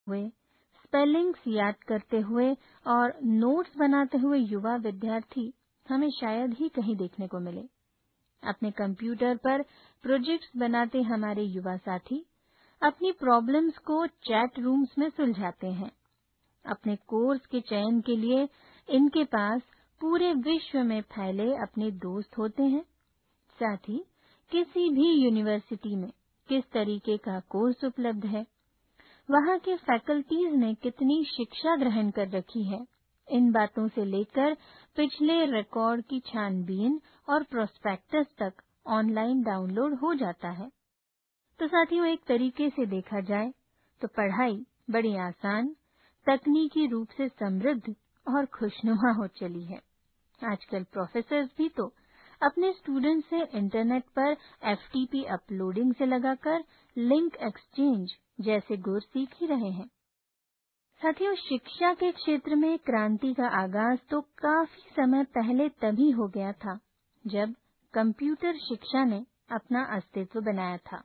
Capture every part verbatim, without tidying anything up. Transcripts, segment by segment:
हुए, स्पेलिंग्स याद करते हुए और नोट्स बनाते हुए युवा विद्यार्थी हमें शायद ही कहीं देखने को मिले। अपने कंप्यूटर पर प्रोजेक्ट्स बनाते हमारे युवा साथी अपनी प्रॉब्लम्स को चैट रूम्स में सुलझाते हैं। अपने कोर्स के चयन के लिए इनके पास पूरे विश्व में फैले अपने दोस्त होते हैं। साथ ही किसी भी यूनिवर्सिटी में किस तरीके का कोर्स उपलब्ध है, वहाँ के फैकल्टीज ने कितनी शिक्षा ग्रहण कर रखी है, इन बातों से लेकर पिछले रिकॉर्ड की छानबीन और प्रोस्पेक्टस तक ऑनलाइन डाउनलोड हो जाता है। तो साथियों, एक तरीके से देखा जाए तो पढ़ाई बड़ी आसान, तकनीकी रूप से समृद्ध और खुशनुमा हो चली है। आजकल प्रोफेसर्स भी तो अपने स्टूडेंट्स से इंटरनेट पर एफटीपी अपलोडिंग से लगाकर लिंक एक्सचेंज जैसे गुर सीख ही रहे हैं। साथियों, शिक्षा के क्षेत्र में क्रांति का आगाज तो काफी समय पहले तभी हो गया था जब कंप्यूटर शिक्षा ने अपना अस्तित्व बनाया था।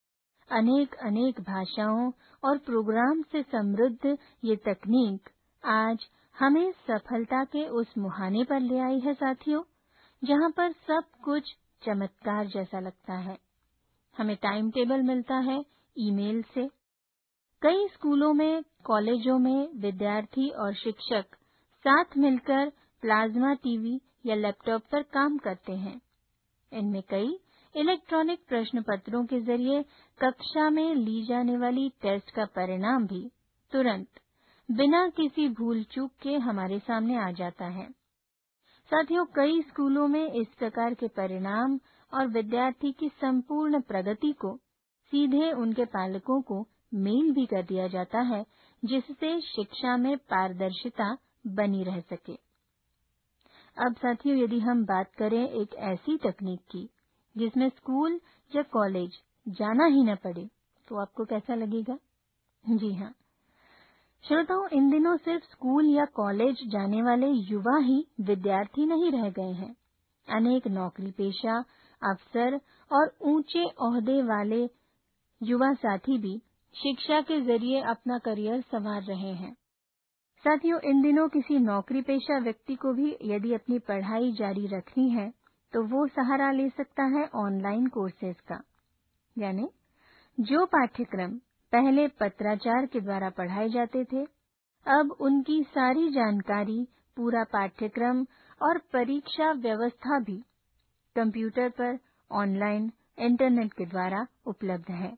अनेक अनेक भाषाओं और प्रोग्राम से समृद्ध ये तकनीक आज हमें सफलता के उस मुहाने पर ले आई है साथियों, जहां पर सब कुछ चमत्कार जैसा लगता है। हमें टाइम टेबल मिलता है ईमेल से। कई स्कूलों में, कॉलेजों में विद्यार्थी और शिक्षक साथ मिलकर प्लाज्मा टीवी या लैपटॉप पर काम करते हैं। इनमें कई इलेक्ट्रॉनिक प्रश्न पत्रों के जरिए कक्षा में ली जाने वाली टेस्ट का परिणाम भी तुरंत बिना किसी भूल चूक के हमारे सामने आ जाता है। साथियों, कई स्कूलों में इस प्रकार के परिणाम और विद्यार्थी की संपूर्ण प्रगति को सीधे उनके पालकों को मेल भी कर दिया जाता है, जिससे शिक्षा में पारदर्शिता बनी रह सके। अब साथियों, यदि हम बात करें एक ऐसी तकनीक की जिसमें स्कूल या कॉलेज जाना ही न पड़े, तो आपको कैसा लगेगा? जी हाँ श्रोताओं, इन दिनों सिर्फ स्कूल या कॉलेज जाने वाले युवा ही विद्यार्थी नहीं रह गए हैं। अनेक नौकरी पेशा, अफसर और ऊंचे ओहदे वाले युवा साथी भी शिक्षा के जरिए अपना करियर संवार रहे हैं। साथियों, इन दिनों किसी नौकरी पेशा व्यक्ति को भी यदि अपनी पढ़ाई जारी रखनी है तो वो सहारा ले सकता है ऑनलाइन कोर्सेज का। यानी जो पाठ्यक्रम पहले पत्राचार के द्वारा पढ़ाए जाते थे, अब उनकी सारी जानकारी, पूरा पाठ्यक्रम और परीक्षा व्यवस्था भी कंप्यूटर पर ऑनलाइन इंटरनेट के द्वारा उपलब्ध है।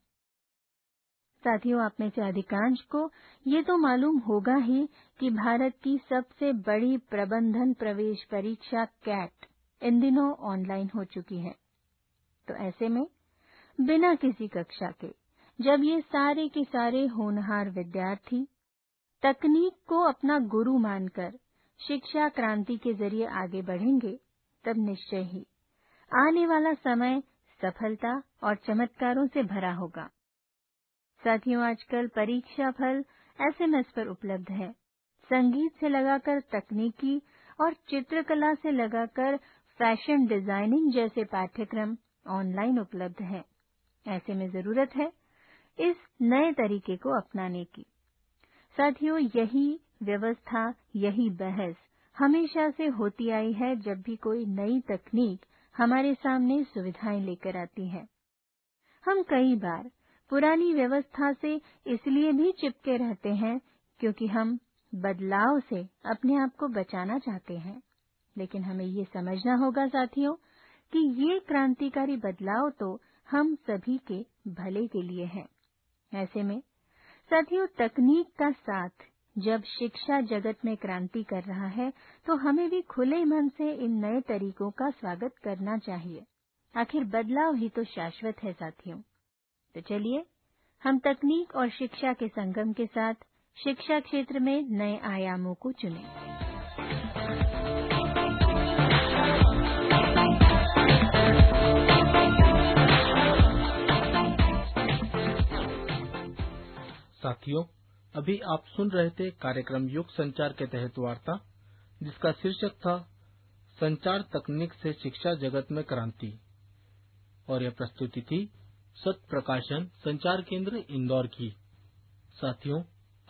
साथियों, आप में से अधिकांश को ये तो मालूम होगा ही कि भारत की सबसे बड़ी प्रबंधन प्रवेश परीक्षा कैट इन दिनों ऑनलाइन हो चुकी है। तो ऐसे में बिना किसी कक्षा के जब ये सारे के सारे होनहार विद्यार्थी तकनीक को अपना गुरु मानकर शिक्षा क्रांति के जरिए आगे बढ़ेंगे, तब निश्चय ही आने वाला समय सफलता और चमत्कारों से भरा होगा। साथियों, आजकल परीक्षा फल एसएमएस पर उपलब्ध है। संगीत से लगाकर तकनीकी और चित्रकला से लगाकर फैशन डिजाइनिंग जैसे पाठ्यक्रम ऑनलाइन उपलब्ध हैं। ऐसे में जरूरत है इस नए तरीके को अपनाने की। साथियों, यही व्यवस्था, यही बहस हमेशा से होती आई है जब भी कोई नई तकनीक हमारे सामने सुविधाएं लेकर आती है। हम कई बार पुरानी व्यवस्था से इसलिए भी चिपके रहते हैं क्योंकि हम बदलाव से अपने आप को बचाना चाहते हैं। लेकिन हमें ये समझना होगा साथियों कि ये क्रांतिकारी बदलाव तो हम सभी के भले के लिए है। ऐसे में साथियों, तकनीक का साथ जब शिक्षा जगत में क्रांति कर रहा है तो हमें भी खुले मन से इन नए तरीकों का स्वागत करना चाहिए। आखिर बदलाव ही तो शाश्वत है साथियों। तो चलिए हम तकनीक और शिक्षा के संगम के साथ शिक्षा क्षेत्र में नए आयामों को चुनें। साथियों, अभी आप सुन रहे थे कार्यक्रम युग संचार के तहत वार्ता, जिसका शीर्षक था संचार तकनीक से शिक्षा जगत में क्रांति, और यह प्रस्तुति थी सत प्रकाशन संचार केंद्र इंदौर की। साथियों,